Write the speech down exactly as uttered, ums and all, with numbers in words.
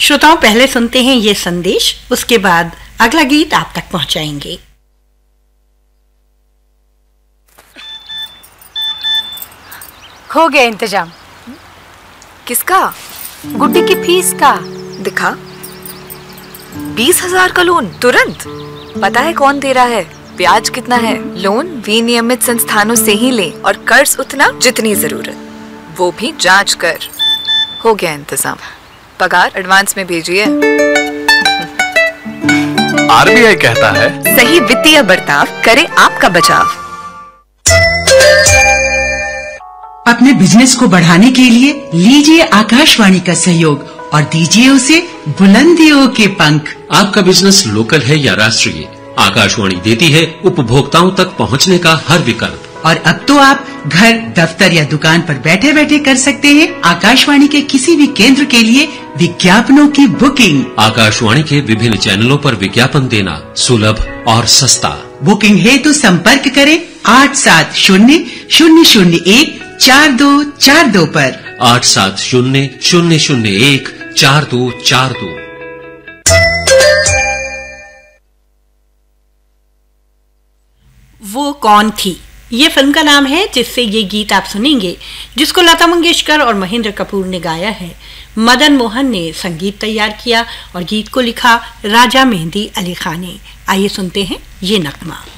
श्रोताओं, पहले सुनते हैं ये संदेश, उसके बाद अगला गीत आप तक पहुंचाएंगे। हो गया इंतजाम। किसका? गुड्डी की फीस का। दिखा। बीस हजार का लोन तुरंत। पता है कौन दे रहा है, ब्याज कितना है? लोन विनियमित संस्थानों से ही ले और कर्ज उतना जितनी जरूरत, वो भी जांच कर। हो गया इंतजाम। पगार एडवांस में भेजिए। आरबीआई कहता है, सही वित्तीय बर्ताव करे आपका बचाव। अपने बिजनेस को बढ़ाने के लिए लीजिए आकाशवाणी का सहयोग और दीजिए उसे बुलंदियों के पंख। आपका बिजनेस लोकल है या राष्ट्रीय, आकाशवाणी देती है उपभोक्ताओं तक पहुंचने का हर विकल्प। और अब तो आप घर, दफ्तर या दुकान पर बैठे बैठे कर सकते हैं आकाशवाणी के किसी भी केंद्र के लिए विज्ञापनों की बुकिंग। आकाशवाणी के विभिन्न चैनलों पर विज्ञापन देना सुलभ और सस्ता। बुकिंग है तो संपर्क करें आठ सात शून्य शून्य शून्य एक चार दो चार दो पर। आठ सात शून्य शून्य शून्य एक चार दो चार दो। वो कौन थी, ये फिल्म का नाम है जिससे ये गीत आप सुनेंगे, जिसको लता मंगेशकर और महेंद्र कपूर ने गाया है। मदन मोहन ने संगीत तैयार किया और गीत को लिखा राजा मेहंदी अली खान ने। आइए सुनते हैं ये नगमा।